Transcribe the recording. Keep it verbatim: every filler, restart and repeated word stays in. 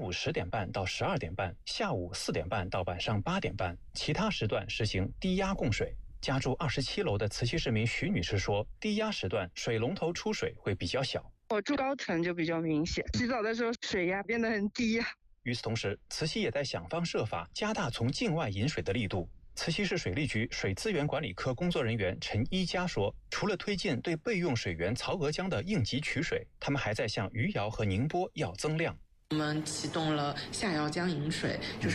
午十点半到十二点半，下午四点半到晚上八点半，其他时段实行低压供水。家住二十七楼的慈溪市民徐女士说，低压时段水龙头出水会比较小。 我住高层就比较明显，洗澡的时候水压变得很低呀。 与此同时，慈溪也在想方设法加大从境外引水的力度。慈溪市水利局水资源管理科工作人员陈一佳说，除了推进对备用水源曹娥江的应急取水，他们还在向余姚和宁波要增量。 我们启动了下姚江引水，就是